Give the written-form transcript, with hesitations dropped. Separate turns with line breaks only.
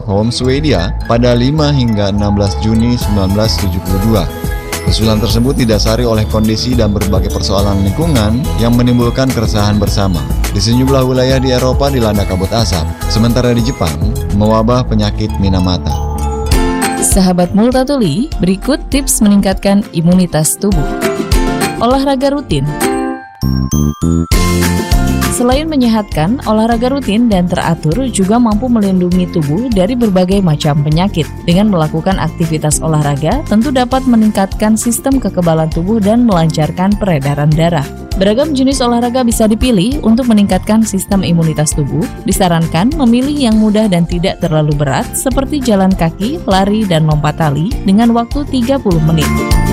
Stockholm, Swedia pada 5 hingga 16 Juni 1972. Usulan tersebut didasari oleh kondisi dan berbagai persoalan lingkungan yang menimbulkan keresahan bersama. Di sejumlah wilayah di Eropa dilanda kabut asap, sementara di Jepang mewabah penyakit Minamata.
Sahabat Multatuli, berikut tips meningkatkan imunitas tubuh. Olahraga rutin. Selain menyehatkan, olahraga rutin dan teratur juga mampu melindungi tubuh dari berbagai macam penyakit. Dengan melakukan aktivitas olahraga, tentu dapat meningkatkan sistem kekebalan tubuh dan melancarkan peredaran darah. Beragam jenis olahraga bisa dipilih untuk meningkatkan sistem imunitas tubuh. Disarankan memilih yang mudah dan tidak terlalu berat, seperti jalan kaki, lari, dan lompat tali dengan waktu 30 menit.